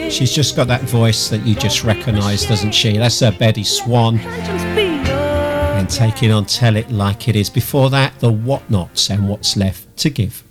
She's just got that voice that you just recognise, doesn't she? That's Betty Swan. And taking on Tell It Like It Is. Before that, the Whatnots and What's Left to Give.